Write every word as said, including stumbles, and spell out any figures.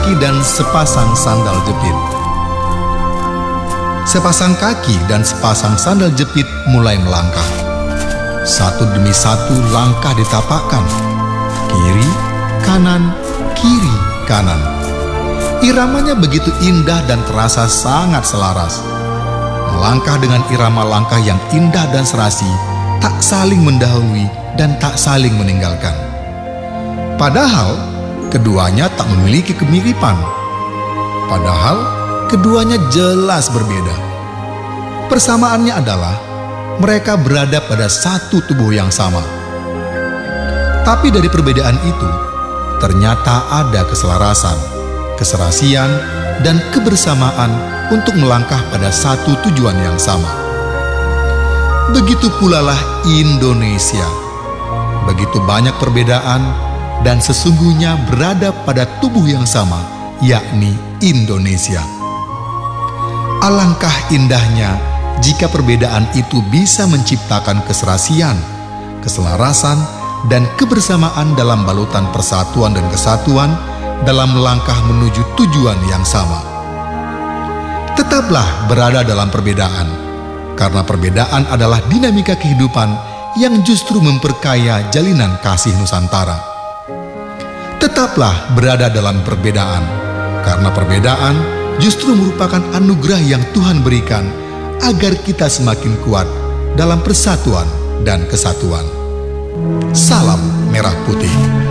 kaki dan sepasang sandal jepit. Sepasang kaki dan sepasang sandal jepit mulai melangkah. Satu demi satu langkah ditapakkan. Kiri, kanan, kiri, kanan. Iramanya begitu indah dan terasa sangat selaras. Melangkah dengan irama langkah yang indah dan serasi, tak saling mendahului dan tak saling meninggalkan. Padahal keduanya tak memiliki kemiripan. Padahal keduanya jelas berbeda. Persamaannya adalah mereka berada pada satu tubuh yang sama. Tapi dari perbedaan itu, ternyata ada keselarasan, keserasian, dan kebersamaan untuk melangkah pada satu tujuan yang sama. Begitu pula lah Indonesia. Begitu banyak perbedaan dan sesungguhnya berada pada tubuh yang sama, yakni Indonesia. Alangkah indahnya jika perbedaan itu bisa menciptakan keserasian, keselarasan, dan kebersamaan dalam balutan persatuan dan kesatuan dalam langkah menuju tujuan yang sama. Tetaplah berada dalam perbedaan, karena perbedaan adalah dinamika kehidupan yang justru memperkaya jalinan kasih Nusantara. Tetaplah berada dalam perbedaan, karena perbedaan justru merupakan anugerah yang Tuhan berikan agar kita semakin kuat dalam persatuan dan kesatuan. Salam Merah Putih.